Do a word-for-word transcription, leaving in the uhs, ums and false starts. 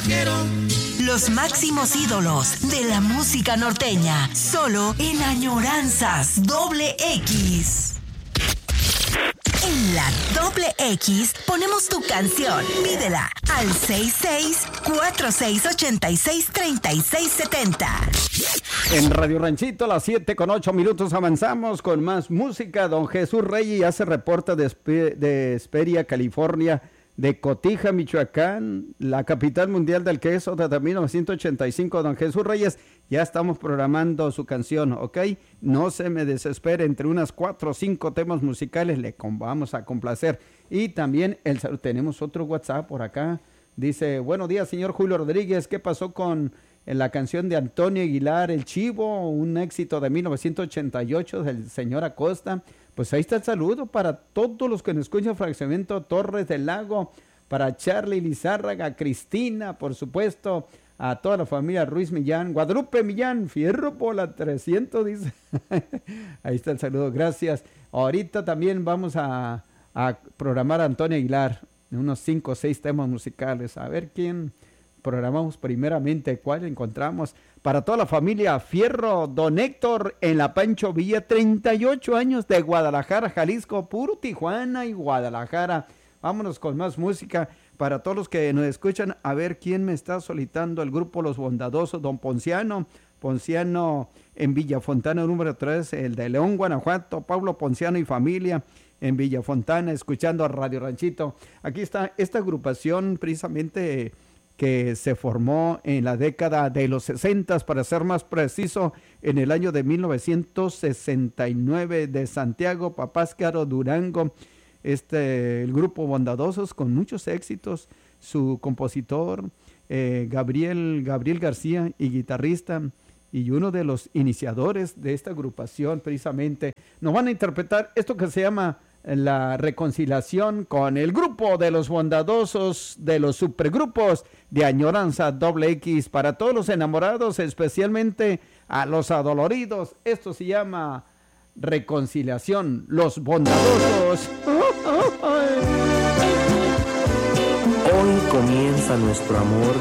quiero. Los máximos ídolos de la música norteña, solo en Añoranzas Doble X. En la Doble X ponemos tu canción. Pídela al seis seis cuatro seis ocho seis tres seis siete cero. En Radio Ranchito, a las siete con ocho minutos, avanzamos con más música. Don Jesús Reyes ya se reporta de, Espe- de Hesperia, California, de Cotija, Michoacán, la capital mundial del queso desde mil novecientos ochenta y cinco. Don Jesús Reyes, ya estamos programando su canción, ¿ok? No se me desespere, entre unas cuatro o cinco temas musicales le com- vamos a complacer. Y también el, tenemos otro WhatsApp por acá. Dice, buenos días, señor Julio Rodríguez, ¿qué pasó con la canción de Antonio Aguilar, El Chivo, un éxito de mil novecientos ochenta y ocho del señor Acosta? Pues ahí está el saludo para todos los que nos escuchan, Fraccionamiento Torres del Lago, para Charlie Lizárraga, Cristina, por supuesto, a toda la familia Ruiz Millán, Guadalupe Millán, Fierro por la trescientos, dice. Ahí está el saludo, gracias. Ahorita también vamos a, a programar a Antonio Aguilar, unos cinco o seis temas musicales, a ver quién programamos primeramente, cuál encontramos. Para toda la familia Fierro, don Héctor en la Pancho Villa, treinta y ocho años, de Guadalajara, Jalisco, puro Tijuana y Guadalajara. Vámonos con más música para todos los que nos escuchan. A ver quién me está solicitando el grupo Los Bondadosos, don Ponciano, Ponciano en Villafontana número tres, el de León, Guanajuato, Pablo Ponciano y familia en Villafontana, escuchando a Radio Ranchito. Aquí está esta agrupación precisamente que se formó en la década de los sesentas, para ser más preciso, en el año de mil novecientos sesenta y nueve, de Santiago, Papáscaro, Durango. Este, el grupo Bondadosos, con muchos éxitos, su compositor, eh, Gabriel, Gabriel García, y guitarrista, y uno de los iniciadores de esta agrupación, precisamente, nos van a interpretar esto que se llama La Reconciliación, con el grupo de los Bondadosos, de los supergrupos de Añoranza Doble X, para todos los enamorados, especialmente a los adoloridos. Esto se llama Reconciliación, Los Bondadosos. Hoy comienza nuestro amor